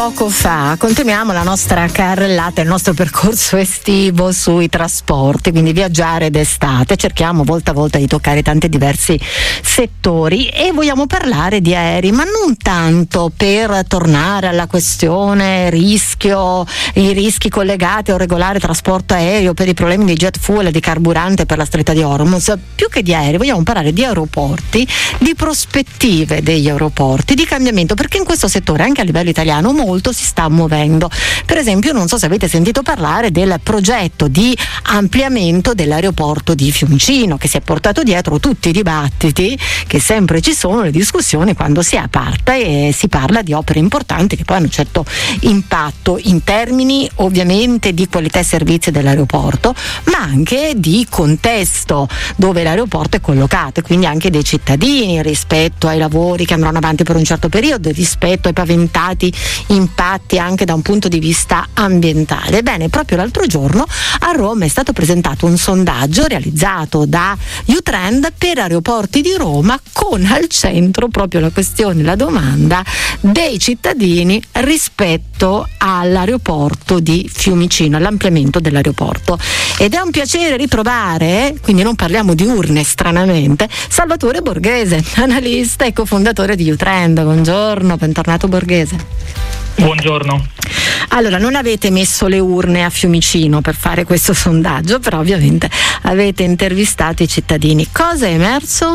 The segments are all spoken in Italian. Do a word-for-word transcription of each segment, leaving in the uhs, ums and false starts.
Poco fa continuiamo la nostra carrellata, il nostro percorso estivo sui trasporti, quindi viaggiare d'estate, cerchiamo volta a volta di toccare tanti diversi settori e vogliamo parlare di aerei, ma non tanto per tornare alla questione rischio, i rischi collegati a un regolare trasporto aereo per i problemi di jet fuel e di carburante per la stretta di Hormuz, più che di aerei vogliamo parlare di aeroporti, di prospettive degli aeroporti, di cambiamento, perché in questo settore anche a livello italiano molto si sta muovendo. Per esempio, non so se avete sentito parlare del progetto di ampliamento dell'aeroporto di Fiumicino, che si è portato dietro tutti i dibattiti che sempre ci sono, le discussioni quando si è aperta e si parla di opere importanti che poi hanno un certo impatto in termini ovviamente di qualità e servizi dell'aeroporto, ma anche di contesto dove l'aeroporto è collocato, e quindi anche dei cittadini rispetto ai lavori che andranno avanti per un certo periodo, rispetto ai paventati impatti anche da un punto di vista ambientale. Ebbene, proprio l'altro giorno a Roma è stato presentato un sondaggio realizzato da U-Trend per aeroporti di Roma, con al centro proprio la questione, la domanda dei cittadini rispetto all'aeroporto di Fiumicino, all'ampliamento dell'aeroporto. Ed è un piacere ritrovare, quindi non parliamo di urne stranamente, Salvatore Borghese, analista e cofondatore di U-Trend. Buongiorno, bentornato Borghese. Buongiorno. Allora, non avete messo le urne a Fiumicino per fare questo sondaggio, però ovviamente avete intervistato i cittadini. Cosa è emerso?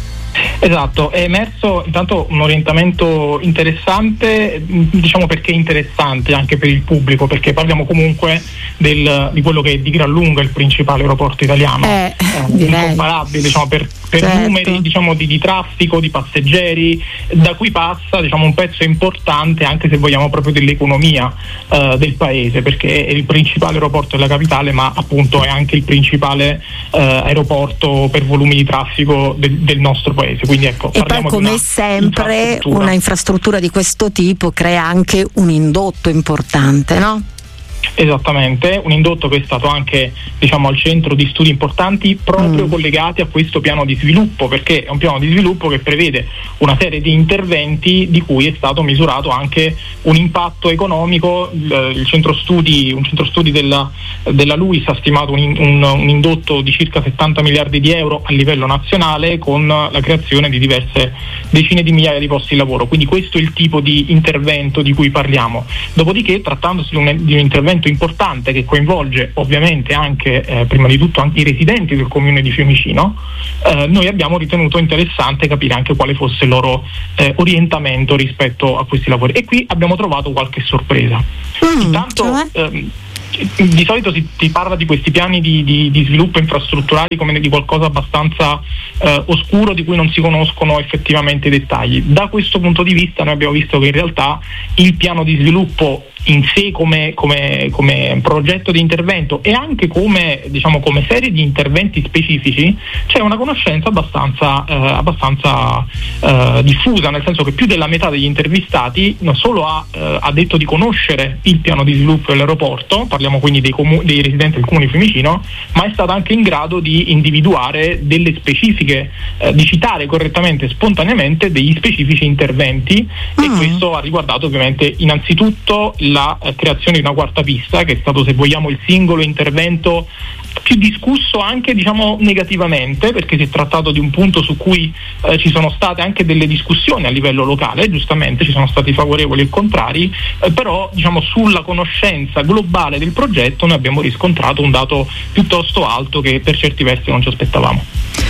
Esatto, è emerso intanto un orientamento interessante, diciamo perché interessante anche per il pubblico, perché parliamo comunque del, di quello che è di gran lunga il principale aeroporto italiano, eh, eh, incomparabile, diciamo, per, per certo. numeri diciamo, di, di traffico, di passeggeri, da cui passa diciamo, un pezzo importante anche se vogliamo proprio dell'economia eh, del paese, perché è il principale aeroporto della capitale, ma appunto è anche il principale eh, aeroporto per volumi di traffico de, del nostro paese. Quindi ecco, e poi come sempre infrastruttura. Una infrastruttura di questo tipo crea anche un indotto importante, no? Esattamente, un indotto che è stato anche diciamo al centro di studi importanti proprio mm. collegati a questo piano di sviluppo, perché è un piano di sviluppo che prevede una serie di interventi di cui è stato misurato anche un impatto economico. Il, il centro studi, un centro studi della, della LUIS ha stimato un, un, un indotto di circa settanta miliardi di euro a livello nazionale, con la creazione di diverse decine di migliaia di posti di lavoro. Quindi questo è il tipo di intervento di cui parliamo. Dopodiché, trattandosi di un, di un intervento importante che coinvolge ovviamente anche eh, prima di tutto anche i residenti del comune di Fiumicino, eh, noi abbiamo ritenuto interessante capire anche quale fosse il loro eh, orientamento rispetto a questi lavori, e qui abbiamo trovato qualche sorpresa. Mm, Intanto cioè? ehm, di solito si, si parla di questi piani di, di, di sviluppo infrastrutturali come di qualcosa abbastanza eh, oscuro, di cui non si conoscono effettivamente i dettagli. Da questo punto di vista noi abbiamo visto che in realtà il piano di sviluppo in sé come, come, come progetto di intervento e anche come, diciamo, come serie di interventi specifici c'è una conoscenza abbastanza, eh, abbastanza eh, diffusa, nel senso che più della metà degli intervistati non solo ha, eh, ha detto di conoscere il piano di sviluppo dell'aeroporto, parliamo quindi dei, comu- dei residenti del comune di Fiumicino, ma è stata anche in grado di individuare delle specifiche, eh, di citare correttamente e spontaneamente degli specifici interventi, mm. e questo ha riguardato ovviamente innanzitutto la eh, creazione di una quarta pista, che è stato, se vogliamo, il singolo intervento più discusso anche diciamo negativamente, perché si è trattato di un punto su cui eh, ci sono state anche delle discussioni a livello locale, giustamente ci sono stati favorevoli e contrari, eh, però diciamo sulla conoscenza globale del progetto noi abbiamo riscontrato un dato piuttosto alto che per certi versi non ci aspettavamo.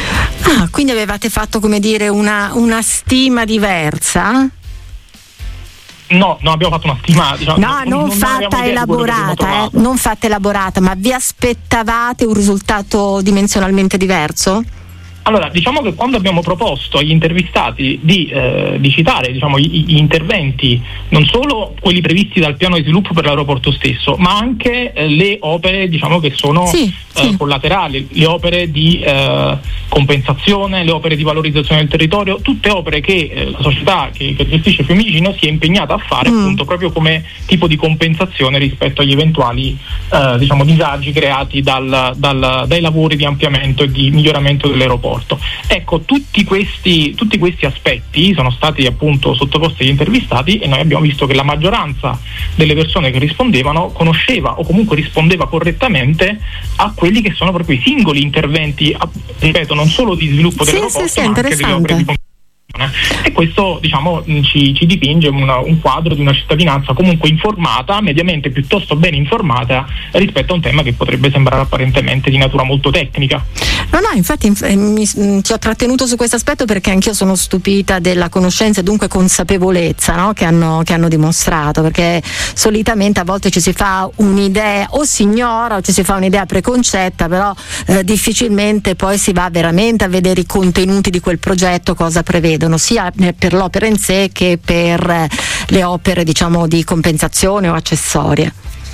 Ah, quindi avevate fatto, come dire, una, una stima diversa? No, non abbiamo fatto una stima, diciamo, no, non, non fatta elaborata, eh, non fatta elaborata, ma vi aspettavate un risultato dimensionalmente diverso? Allora, diciamo che quando abbiamo proposto agli intervistati di, eh, di citare diciamo, gli, gli interventi, non solo quelli previsti dal piano di sviluppo per l'aeroporto stesso, ma anche eh, le opere diciamo, che sono sì, eh, sì. collaterali, le opere di eh, compensazione, le opere di valorizzazione del territorio, tutte opere che eh, la società che, che gestisce Fiumicino si è impegnata a fare mm. appunto proprio come tipo di compensazione rispetto agli eventuali eh, diciamo, disagi creati dal, dal, dai lavori di ampliamento e di miglioramento dell'aeroporto. dell'aeroporto. Ecco, tutti questi, tutti questi aspetti sono stati appunto sottoposti agli intervistati e noi abbiamo visto che la maggioranza delle persone che rispondevano conosceva o comunque rispondeva correttamente a quelli che sono proprio i singoli interventi, ripeto, non solo di sviluppo sì, dell'aeroporto, sì, sì, ma anche delle opere di e questo diciamo ci, ci dipinge una, un quadro di una cittadinanza comunque informata, mediamente piuttosto ben informata rispetto a un tema che potrebbe sembrare apparentemente di natura molto tecnica. No, no, infatti inf- mi, ci ho trattenuto su questo aspetto perché anch'io sono stupita della conoscenza e dunque consapevolezza, no? che, hanno, che hanno dimostrato, perché solitamente a volte ci si fa un'idea o si ignora o ci si fa un'idea preconcetta, però eh, difficilmente poi si va veramente a vedere i contenuti di quel progetto, cosa prevedono sia per l'opera in sé che per le opere diciamo di compensazione o accessorie.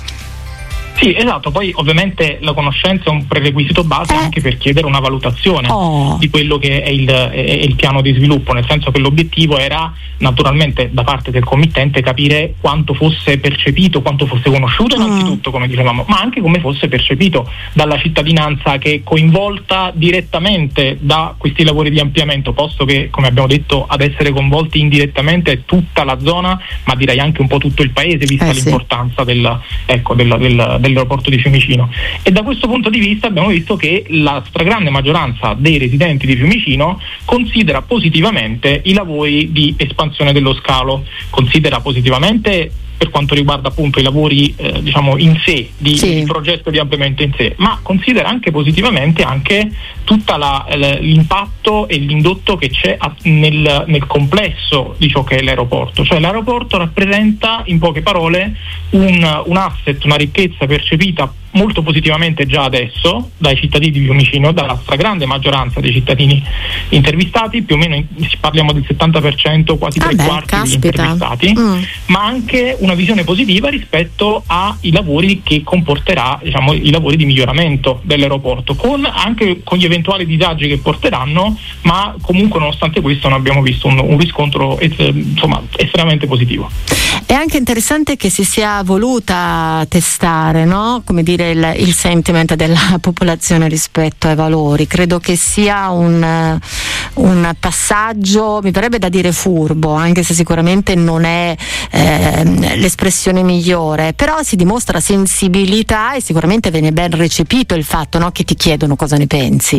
Sì, esatto, poi ovviamente la conoscenza è un prerequisito base eh. anche per chiedere una valutazione oh. di quello che è il, è il piano di sviluppo, nel senso che l'obiettivo era naturalmente da parte del committente capire quanto fosse percepito, quanto fosse conosciuto innanzitutto, mm. come dicevamo, ma anche come fosse percepito dalla cittadinanza che è coinvolta direttamente da questi lavori di ampliamento, posto che, come abbiamo detto, ad essere coinvolti indirettamente è tutta la zona, ma direi anche un po' tutto il paese, vista eh, l'importanza sì. del, ecco, del, del dell'aeroporto di Fiumicino. E da questo punto di vista abbiamo visto che la stragrande maggioranza dei residenti di Fiumicino considera positivamente i lavori di espansione dello scalo, considera positivamente per quanto riguarda appunto i lavori eh, diciamo in sé, di, sì. di progetto di ampliamento in sé, ma considera anche positivamente anche tutta la, l'impatto e l'indotto che c'è a, nel, nel complesso di ciò che è l'aeroporto. Cioè l'aeroporto rappresenta in poche parole un, un asset, una ricchezza percepita molto positivamente già adesso dai cittadini di Fiumicino, dalla stragrande maggioranza dei cittadini intervistati, più o meno in, parliamo del settanta per cento, quasi tre ah quarti caspita. degli intervistati, mm. ma anche una visione positiva rispetto ai lavori che comporterà, diciamo, i lavori di miglioramento dell'aeroporto, con anche con gli eventuali disagi che porteranno, ma comunque nonostante questo non abbiamo visto un, un riscontro eh, insomma estremamente positivo. È anche interessante che si sia voluta testare, no? Come dire, il, il sentiment della popolazione rispetto ai valori. Credo che sia un, un passaggio, mi verrebbe da dire furbo, anche se sicuramente non è eh, l'espressione migliore, però si dimostra sensibilità e sicuramente viene ben recepito il fatto, no? Che ti chiedono cosa ne pensi.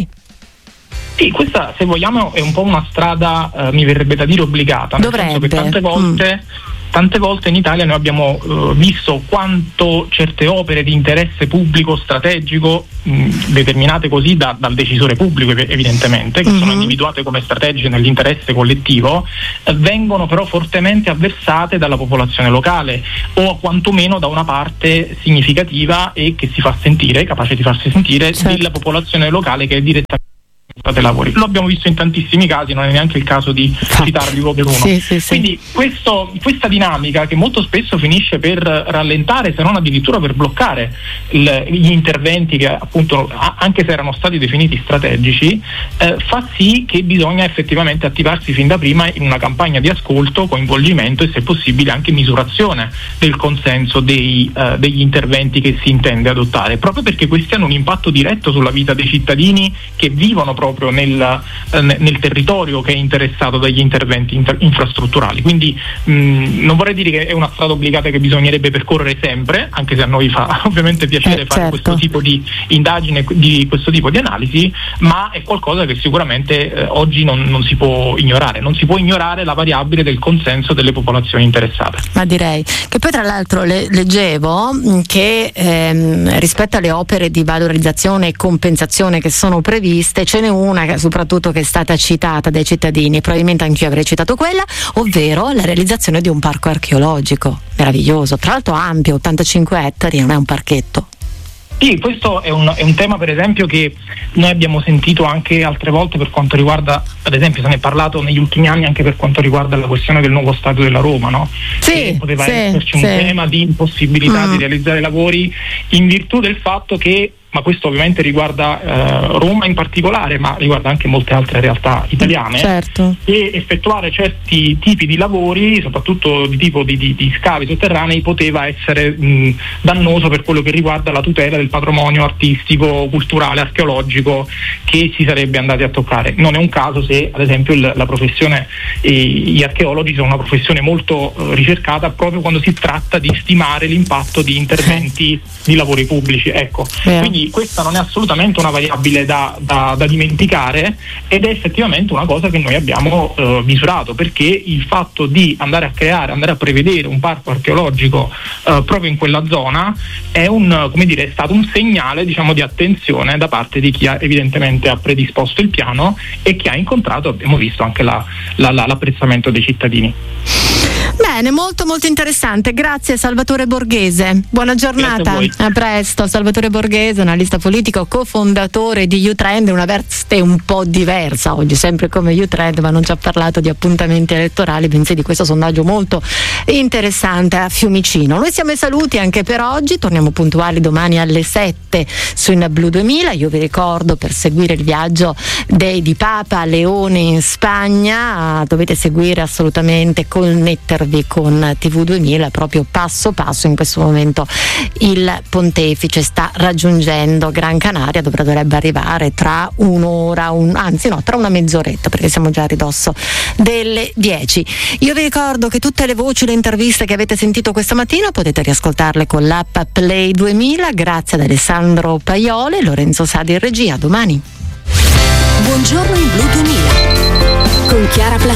Sì, questa se vogliamo è un po' una strada, eh, mi verrebbe da dire obbligata, nel Dovrebbe. senso che tante volte mm. Tante volte in Italia noi abbiamo uh, visto quanto certe opere di interesse pubblico strategico, mh, determinate così da, dal decisore pubblico evidentemente, che mm-hmm. sono individuate come strategiche nell'interesse collettivo, eh, vengono però fortemente avversate dalla popolazione locale o quantomeno da una parte significativa e che si fa sentire, capace di farsi sentire, certo. della popolazione locale che è direttamente lavori. Lo abbiamo visto in tantissimi casi, non è neanche il caso di citarli uno per uno. Sì, sì, sì. Quindi questo, questa dinamica che molto spesso finisce per rallentare, se non addirittura per bloccare il, gli interventi che appunto, anche se erano stati definiti strategici, eh, fa sì che bisogna effettivamente attivarsi fin da prima in una campagna di ascolto, coinvolgimento e se possibile anche misurazione del consenso dei, eh, degli interventi che si intende adottare, proprio perché questi hanno un impatto diretto sulla vita dei cittadini che vivono proprio Nel, eh, nel territorio che è interessato dagli interventi inter- infrastrutturali. Quindi mh, non vorrei dire che è una strada obbligata che bisognerebbe percorrere sempre, anche se a noi fa ovviamente piacere eh, fare certo. questo tipo di indagine, di questo tipo di analisi, ma è qualcosa che sicuramente eh, oggi non, non si può ignorare. Non si può ignorare la variabile del consenso delle popolazioni interessate. Ma direi che poi tra l'altro le, leggevo che ehm, rispetto alle opere di valorizzazione e compensazione che sono previste ce n'è una che soprattutto che è stata citata dai cittadini, probabilmente anch'io avrei citato quella, ovvero la realizzazione di un parco archeologico meraviglioso, tra l'altro ampio, ottantacinque ettari, non è un parchetto. Sì, questo è un, è un tema per esempio che noi abbiamo sentito anche altre volte per quanto riguarda, ad esempio se ne è parlato negli ultimi anni anche per quanto riguarda la questione del nuovo stadio della Roma, no? Sì, che poteva sì, esserci sì. un tema di impossibilità mm. di realizzare lavori in virtù del fatto che ma questo ovviamente riguarda eh, Roma in particolare, ma riguarda anche molte altre realtà italiane, certo. E effettuare certi tipi di lavori, soprattutto di tipo di, di, di scavi sotterranei, poteva essere mh, dannoso per quello che riguarda la tutela del patrimonio artistico, culturale, archeologico che si sarebbe andati a toccare. Non è un caso se ad esempio il, la professione, eh, gli archeologi sono una professione molto eh, ricercata proprio quando si tratta di stimare l'impatto di interventi di lavori pubblici, ecco. Yeah. Quindi questa non è assolutamente una variabile da, da, da dimenticare, ed è effettivamente una cosa che noi abbiamo eh, misurato, perché il fatto di andare a creare, andare a prevedere un parco archeologico eh, proprio in quella zona è un, come dire, è stato un segnale, diciamo, di attenzione da parte di chi ha, evidentemente ha predisposto il piano e che ha incontrato, abbiamo visto, anche la, la, la, l'apprezzamento dei cittadini. Bene, molto molto interessante, grazie Salvatore Borghese, buona giornata, a, a presto. Salvatore Borghese, analista politico, cofondatore di U-Trend, una veste un po' diversa oggi, sempre come U-Trend, ma non ci ha parlato di appuntamenti elettorali, bensì di questo sondaggio molto interessante a Fiumicino. Noi siamo ai saluti anche per oggi, torniamo puntuali domani alle sette su In Blu duemila. Io vi ricordo, per seguire il viaggio dei, di Papa Leone in Spagna, dovete seguire assolutamente, connettervi con T V duemila, proprio passo passo. In questo momento il pontefice sta raggiungendo Gran Canaria, dovrebbe arrivare tra un'ora, un, anzi no, tra una mezz'oretta, perché siamo già a ridosso delle dieci. Io vi ricordo che tutte le voci, le interviste che avete sentito questa mattina potete riascoltarle con l'app Play duemila. Grazie ad Alessandro Paiole, Lorenzo Sadi in regia. Domani. Buongiorno in Blu duemila con Chiara Plasciani.